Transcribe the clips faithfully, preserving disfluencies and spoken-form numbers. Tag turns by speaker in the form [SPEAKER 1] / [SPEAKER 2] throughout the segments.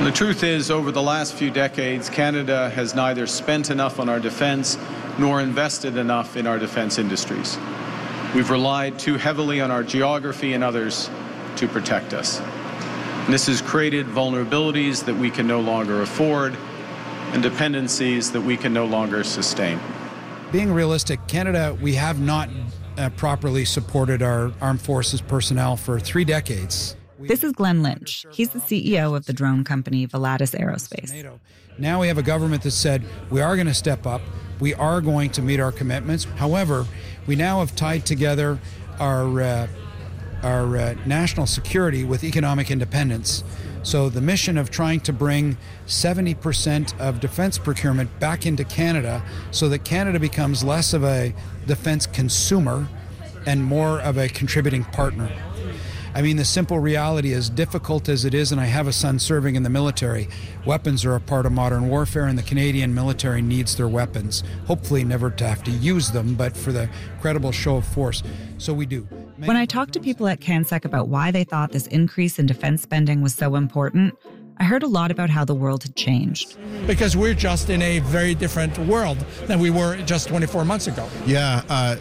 [SPEAKER 1] The truth is, over the last few decades, Canada has neither spent enough on our defense nor invested enough in our defense industries. We've relied too heavily on our geography and others to protect us. And this has created vulnerabilities that we can no longer afford and dependencies that we can no longer sustain.
[SPEAKER 2] Being realistic, Canada, we have not uh, properly supported our armed forces personnel for three decades.
[SPEAKER 3] This is Glenn Lynch. He's the C E O of the drone company Volatus Aerospace.
[SPEAKER 2] Now we have a government that said we are going to step up. We are going to meet our commitments. However, we now have tied together our uh, our uh, national security with economic independence. So the mission of trying to bring seventy percent of defense procurement back into Canada so that Canada becomes less of a defense consumer and more of a contributing partner. I mean, the simple reality, as difficult as it is, and I have a son serving in the military, weapons are a part of modern warfare, and the Canadian military needs their weapons. Hopefully never to have to use them, but for the credible show of force. So we do. Many
[SPEAKER 3] when I talked to people at CanSec about why they thought this increase in defense spending was so important, I heard a lot about how the world had changed.
[SPEAKER 4] Because we're just in a very different world than we were just twenty-four months ago.
[SPEAKER 5] Yeah, uh,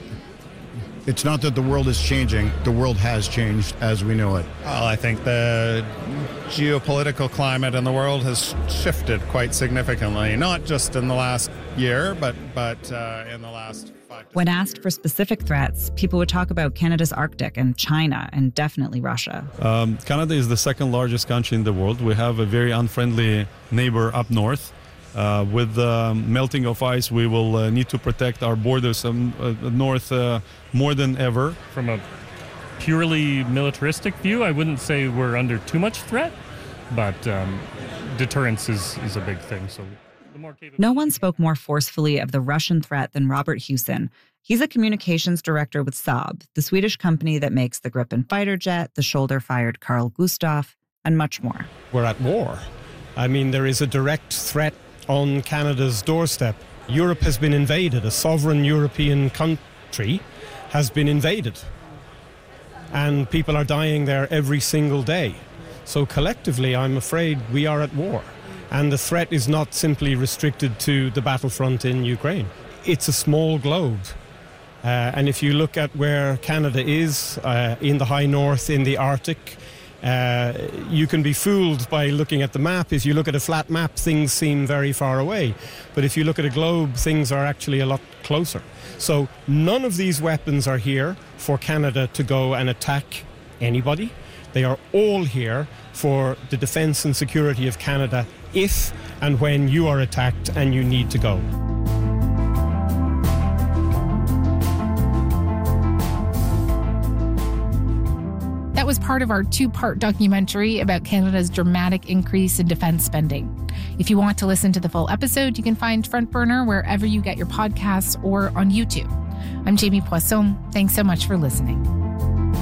[SPEAKER 5] it's not that the world is changing. The world has changed as we know it.
[SPEAKER 6] Well, I think the geopolitical climate in the world has shifted quite significantly, not just in the last year, but but uh, in the last five to
[SPEAKER 3] When
[SPEAKER 6] six
[SPEAKER 3] asked
[SPEAKER 6] years.
[SPEAKER 3] for specific threats, people would talk about Canada's Arctic and China and definitely Russia.
[SPEAKER 7] Um, Canada is the second largest country in the world. We have a very unfriendly neighbor up north. Uh, with the um, melting of ice, we will uh, need to protect our borders um, uh, north uh, more than ever.
[SPEAKER 8] From a purely militaristic view, I wouldn't say we're under too much threat, but um, deterrence is, is a big thing. So the more capable-
[SPEAKER 3] No one spoke more forcefully of the Russian threat than Robert Hewson. He's a communications director with Saab, the Swedish company that makes the Gripen fighter jet, the shoulder-fired Carl Gustaf, and much more.
[SPEAKER 9] We're at war. I mean, there is a direct threat on Canada's doorstep. Europe has been invaded. A sovereign European country has been invaded. And people are dying there every single day. So collectively, I'm afraid we are at war. And the threat is not simply restricted to the battlefront in Ukraine. It's a small globe. Uh, and if you look at where Canada is, uh, in the high north, in the Arctic, Uh, you can be fooled by looking at the map. If you look at a flat map, things seem very far away. But if you look at a globe, things are actually a lot closer. So none of these weapons are here for Canada to go and attack anybody. They are all here for the defense and security of Canada if and when you are attacked and you need to go.
[SPEAKER 10] That was part of our two-part documentary about Canada's dramatic increase in defense spending. If you want to listen to the full episode, you can find Front Burner wherever you get your podcasts or on YouTube. I'm Jamie Poisson. Thanks so much for listening.